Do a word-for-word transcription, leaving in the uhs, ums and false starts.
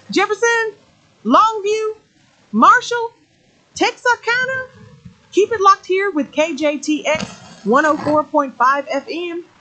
Jefferson, Longview, Marshall, Texarkana. Keep it locked here with K J T X one oh four point five F M.